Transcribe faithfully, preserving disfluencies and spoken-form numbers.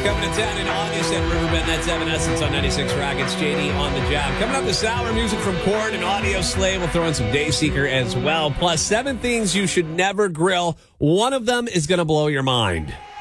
coming to town in August at Riverbend. That's Evanescence on ninety-six Rock. It's J D on the job. Coming up this hour, music from Korn and Audio Slave. We'll throw in some Dayseeker as well. Plus, seven things you should never grill. One of them is going to blow your mind.